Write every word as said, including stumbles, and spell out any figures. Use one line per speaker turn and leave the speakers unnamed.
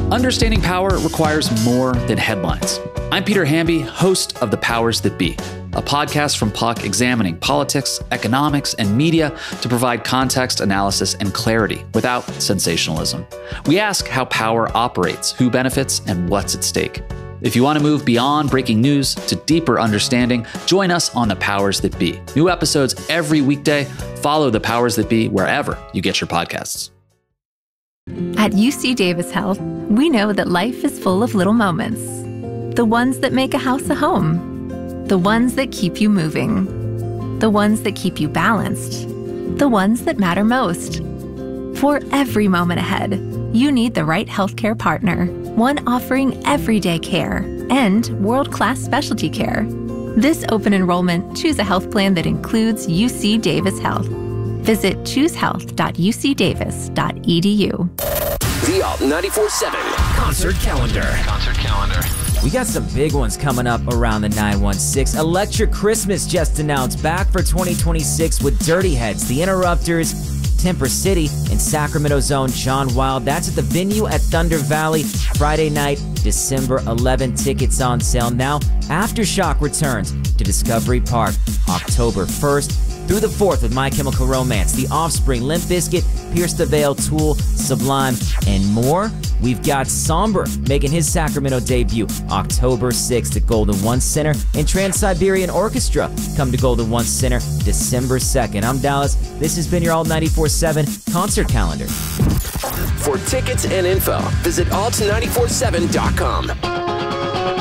Understanding power requires more than headlines. I'm Peter Hamby, host of The Powers That Be, a podcast from Puck examining politics, economics, and media to provide context, analysis, and clarity without sensationalism. We ask how power operates, who benefits, and what's at stake. If you want to move beyond breaking news to deeper understanding, join us on The Powers That Be. New episodes every weekday. Follow The Powers That Be wherever you get your podcasts.
At U C Davis Health, we know that life is full of little moments. The ones that make a house a home. The ones that keep you moving. The ones that keep you balanced. The ones that matter most. For every moment ahead, you need the right healthcare partner, one offering everyday care and world-class specialty care. This open enrollment, choose a health plan that includes U C Davis Health. Visit choose health dot u c davis dot e d u.
The Alt ninety-four point seven Concert Calendar.
Concert Calendar.
We got some big ones coming up around the nine one six. Electric Christmas just announced, back for twenty twenty-six with Dirty Heads, The Interrupters, Temper City, and Sacramento's own John Wild. That's at the venue at Thunder Valley, Friday night, December eleventh. Tickets on sale now. Aftershock returns to Discovery Park October first through the fourth with My Chemical Romance, The Offspring, Limp Bizkit, Pierce the Veil, Tool, Sublime, and more. We've got Somber making his Sacramento debut October sixth at Golden One Center, and Trans-Siberian Orchestra come to Golden One Center December second. I'm Dallas. This has been your Alt ninety-four point seven Concert Calendar.
For tickets and info, visit alt nine four seven dot com.